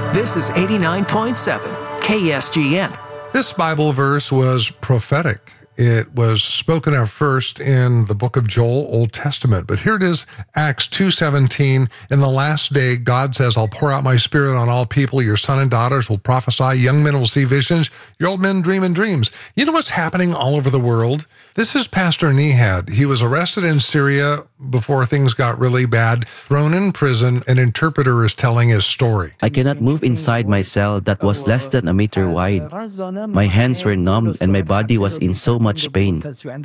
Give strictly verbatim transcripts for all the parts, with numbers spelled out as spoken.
This is eighty-nine point seven K S G N. This Bible verse was prophetic. It was spoken of first in the book of Joel, Old Testament. But here it is, Acts two seventeen. In the last day, God says, I'll pour out my spirit on all people. Your son and daughters will prophesy. Young men will see visions. Your old men dream in dreams. You know what's happening all over the world? This is Pastor Nihad. He was arrested in Syria before things got really bad, thrown in prison. An interpreter is telling his story. I cannot move inside my cell that was less than a meter wide. My hands were numb and my body was in so much pain.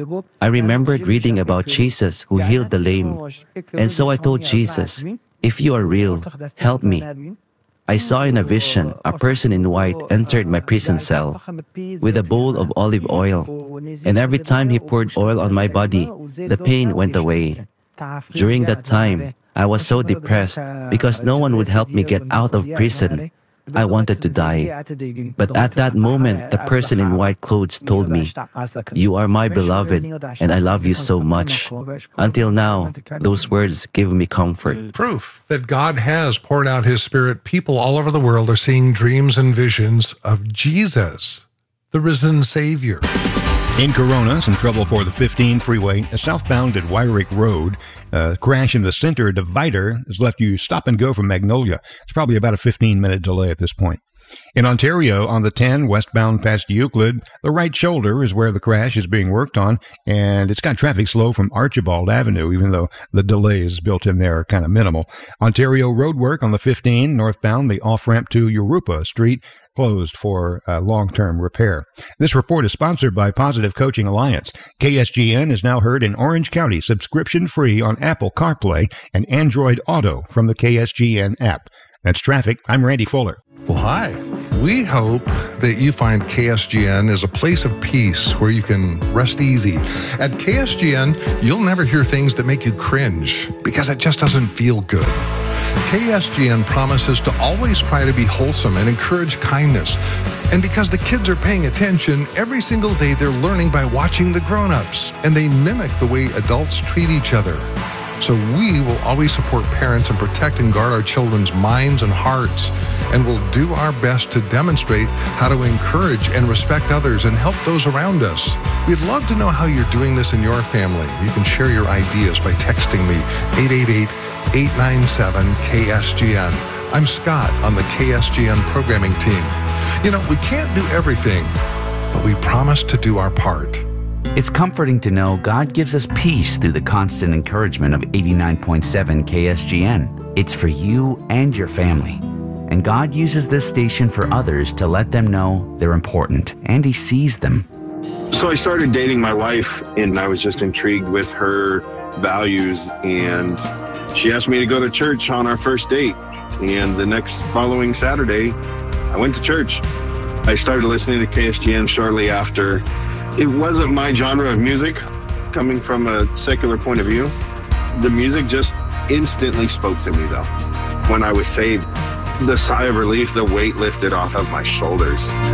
I remembered reading about Jesus who healed the lame. And so I told Jesus, if you are real, help me. I saw in a vision a person in white entered my prison cell with a bowl of olive oil. And every time he poured oil on my body, the pain went away. During that time, I was so depressed because no one would help me get out of prison. I wanted to die. But at that moment, the person in white clothes told me, you are my beloved, and I love you so much. Until now, those words give me comfort. Proof that God has poured out his spirit. People all over the world are seeing dreams and visions of Jesus, the risen Savior. In Corona, some trouble for the fifteen freeway southbound at Wyrick Road. A crash in the center divider has left you stop and go from Magnolia. It's probably about a fifteen-minute delay at this point. In Ontario, on the ten, westbound past Euclid, the right shoulder is where the crash is being worked on, and it's got traffic slow from Archibald Avenue, even though the delays built in there are kind of minimal. Ontario road work on the fifteen, northbound, the off-ramp to Europa Street, closed for uh, long-term repair. This report is sponsored by Positive Coaching Alliance. K S G N is now heard in Orange County, subscription-free on Apple CarPlay and Android Auto from the K S G N app. That's traffic. I'm Randy Fuller. Well, hi. We hope that you find K S G N is a place of peace where you can rest easy. At K S G N, you'll never hear things that make you cringe because it just doesn't feel good. K S G N promises to always try to be wholesome and encourage kindness. And because the kids are paying attention, every single day they're learning by watching the grown-ups, and they mimic the way adults treat each other. So we will always support parents and protect and guard our children's minds and hearts, and we'll do our best to demonstrate how to encourage and respect others and help those around us. We'd love to know how you're doing this in your family. You can share your ideas by texting me, eight eight eight, eight nine seven, K S G N. I'm Scott on the K S G N programming team. You know, we can't do everything, but we promise to do our part. It's comforting to know God gives us peace through the constant encouragement of eighty-nine point seven K S G N. It's for you and your family. And God uses this station for others to let them know they're important, and He sees them. So I started dating my wife, and I was just intrigued with her values, and she asked me to go to church on our first date. And the next following Saturday, I went to church. I started listening to K S G N shortly after. It wasn't my genre of music, coming from a secular point of view. The music just instantly spoke to me, though. When I was saved, the sigh of relief, the weight lifted off of my shoulders.